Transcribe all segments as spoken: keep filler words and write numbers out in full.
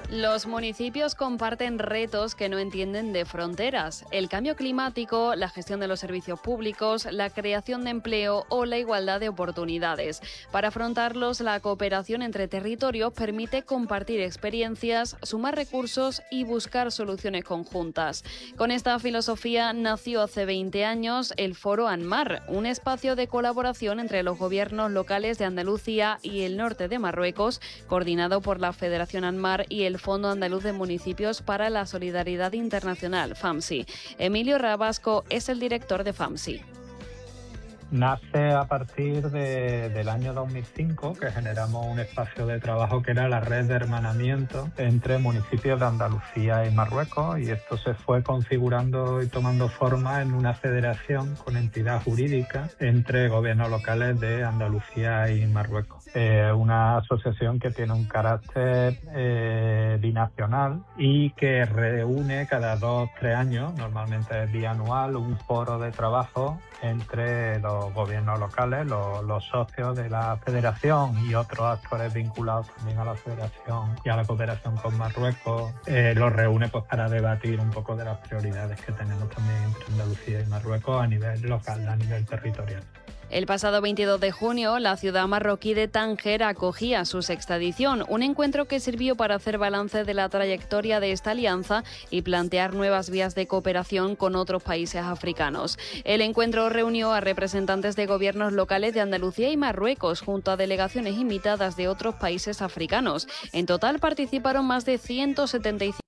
Los municipios comparten retos que no entienden de fronteras: el cambio climático, la gestión de los servicios públicos, la creación de empleo o la igualdad de oportunidades. Para afrontarlos, la cooperación entre territorios permite compartir experiencias, sumar recursos y buscar soluciones conjuntas. Con esta filosofía nació hace veinte años el Foro ANMAR, un espacio de colaboración entre los gobiernos locales de Andalucía y el norte de Marruecos, coordinado por la Federación ANMAR y el Fondo Andaluz de Municipios para la Solidaridad Internacional, FAMSI. Emilio Rabasco es el director de FAMSI. Nace a partir de, del año dos mil cinco, que generamos un espacio de trabajo que era la red de hermanamiento entre municipios de Andalucía y Marruecos, y esto se fue configurando y tomando forma en una federación con entidad jurídica entre gobiernos locales de Andalucía y Marruecos. Eh, una asociación que tiene un carácter eh, binacional y que reúne cada dos o tres años, normalmente es bianual, un foro de trabajo entre los gobiernos locales, los, los socios de la federación y otros actores vinculados también a la federación y a la cooperación con Marruecos. Eh, los reúne pues para debatir un poco de las prioridades que tenemos también entre Andalucía y Marruecos a nivel local, a nivel territorial. El pasado veintidós de junio, la ciudad marroquí de Tánger acogía su sexta edición, un encuentro que sirvió para hacer balance de la trayectoria de esta alianza y plantear nuevas vías de cooperación con otros países africanos. El encuentro reunió a representantes de gobiernos locales de Andalucía y Marruecos, junto a delegaciones invitadas de otros países africanos. En total participaron más de ciento setenta y cinco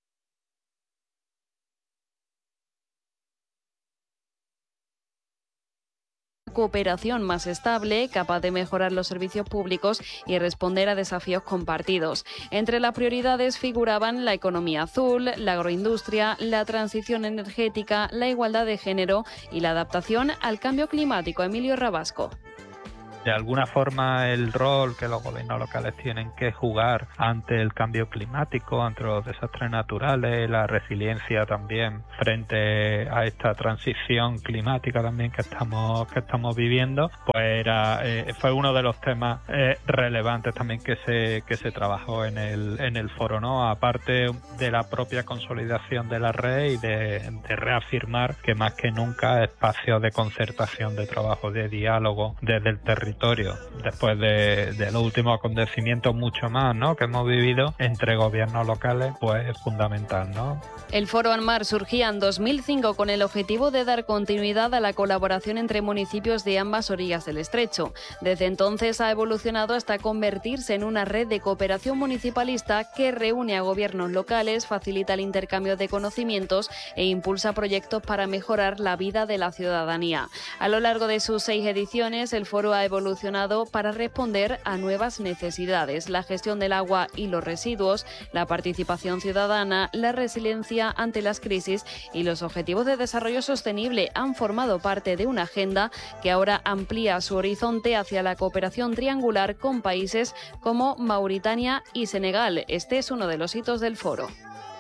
cooperación más estable, capaz de mejorar los servicios públicos y responder a desafíos compartidos. Entre las prioridades figuraban la economía azul, la agroindustria, la transición energética, la igualdad de género y la adaptación al cambio climático. Emilio Rabasco. De alguna forma, el rol que los gobiernos locales tienen que jugar ante el cambio climático, ante los desastres naturales, la resiliencia también frente a esta transición climática también que estamos que estamos viviendo, pues era eh, fue uno de los temas eh, relevantes también que se que se trabajó en el en el foro, ¿no? Aparte de la propia consolidación de la red y de, de reafirmar que más que nunca espacios de concertación, de trabajo, de diálogo desde el territorio, después de, de los últimos acontecimientos mucho más, ¿no?, que hemos vivido entre gobiernos locales, pues es fundamental, ¿no? El Foro ANMAR surgía en dos mil cinco con el objetivo de dar continuidad a la colaboración entre municipios de ambas orillas del estrecho. Desde entonces ha evolucionado hasta convertirse en una red de cooperación municipalista que reúne a gobiernos locales, facilita el intercambio de conocimientos e impulsa proyectos para mejorar la vida de la ciudadanía. A lo largo de sus seis ediciones, el foro ha evolucionado para responder a nuevas necesidades: la gestión del agua y los residuos, la participación ciudadana, la resiliencia ante las crisis y los objetivos de desarrollo sostenible han formado parte de una agenda que ahora amplía su horizonte hacia la cooperación triangular con países como Mauritania y Senegal. Este es uno de los hitos del foro.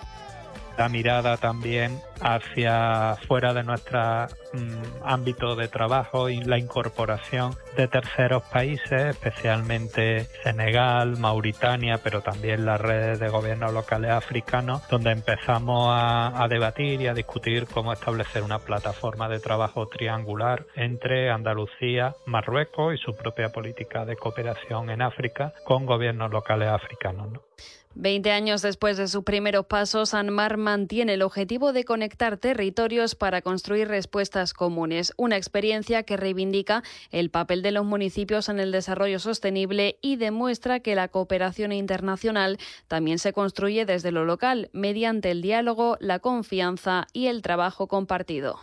La mirada también hacia fuera de nuestro mm, ámbito de trabajo y la incorporación de terceros países, especialmente Senegal, Mauritania, pero también las redes de gobiernos locales africanos, donde empezamos a, a debatir y a discutir cómo establecer una plataforma de trabajo triangular entre Andalucía, Marruecos y su propia política de cooperación en África con gobiernos locales africanos, ¿no? Veinte años después de sus primeros pasos, ANMAR mantiene el objetivo de conectar territorios para construir respuestas comunes, una experiencia que reivindica el papel de los municipios en el desarrollo sostenible y demuestra que la cooperación internacional también se construye desde lo local, mediante el diálogo, la confianza y el trabajo compartido.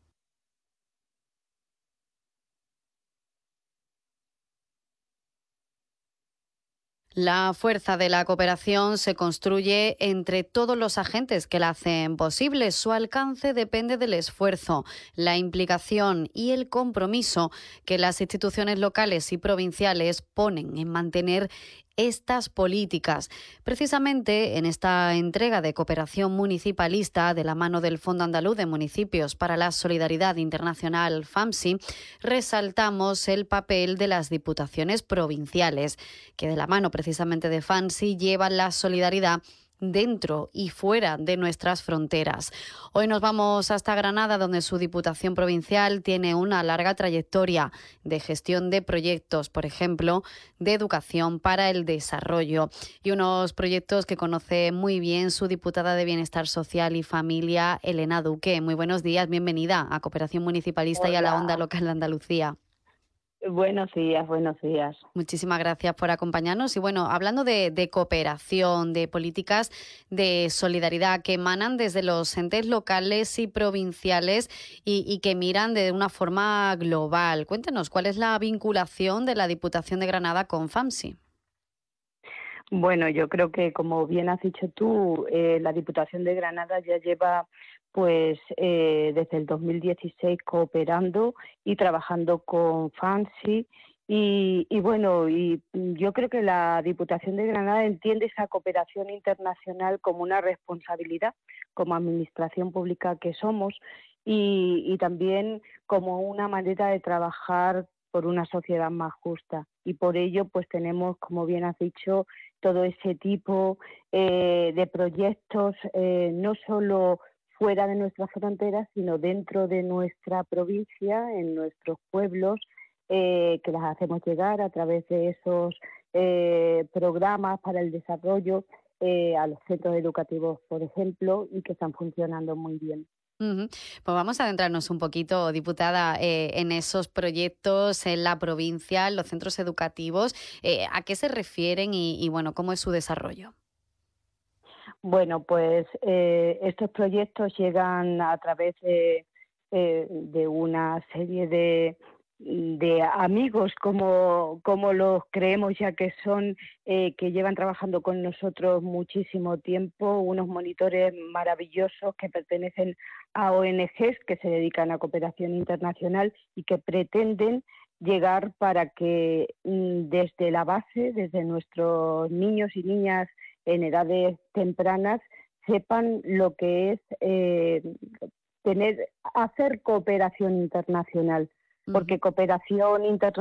La fuerza de la cooperación se construye entre todos los agentes que la hacen posible. Su alcance depende del esfuerzo, la implicación y el compromiso que las instituciones locales y provinciales ponen en mantener estas políticas. Precisamente en esta entrega de cooperación municipalista de la mano del Fondo Andaluz de Municipios para la Solidaridad Internacional, FAMSI, resaltamos el papel de las diputaciones provinciales, que de la mano precisamente de FAMSI llevan la solidaridad dentro y fuera de nuestras fronteras. Hoy nos vamos hasta Granada, donde su Diputación Provincial tiene una larga trayectoria de gestión de proyectos, por ejemplo, de educación para el desarrollo, y unos proyectos que conoce muy bien su diputada de Bienestar Social y Familia, Elena Duque. Muy buenos días, bienvenida a Cooperación Municipalista. Hola. Y a la Onda Local de Andalucía. Buenos días, buenos días. Muchísimas gracias por acompañarnos. Y bueno, hablando de, de cooperación, de políticas de solidaridad que emanan desde los entes locales y provinciales y, y que miran de una forma global. Cuéntenos, ¿cuál es la vinculación de la Diputación de Granada con FAMSI? Bueno, yo creo que, como bien has dicho tú, eh, la Diputación de Granada ya lleva pues eh, desde el dos mil dieciséis cooperando y trabajando con FAMSI y, y bueno, y yo creo que la Diputación de Granada entiende esa cooperación internacional como una responsabilidad, como administración pública que somos, y, y también como una manera de trabajar por una sociedad más justa. Y por ello, pues tenemos, como bien has dicho, todo ese tipo eh, de proyectos, eh, no solo fuera de nuestras fronteras, sino dentro de nuestra provincia, en nuestros pueblos, eh, que las hacemos llegar a través de esos eh, programas para el desarrollo eh, a los centros educativos, por ejemplo, y que están funcionando muy bien. Uh-huh. Pues vamos a adentrarnos un poquito, diputada, eh, en esos proyectos en la provincia, en los centros educativos. Eh, ¿A qué se refieren y, y, bueno, cómo es su desarrollo? Bueno, pues eh, estos proyectos llegan a través de, eh, de una serie de, de amigos, como, como los creemos ya que son, eh, que llevan trabajando con nosotros muchísimo tiempo, unos monitores maravillosos que pertenecen a O N Ges que se dedican a cooperación internacional y que pretenden llegar para que desde la base, desde nuestros niños y niñas en edades tempranas, sepan lo que es eh, tener, hacer cooperación internacional, porque cooperación internacional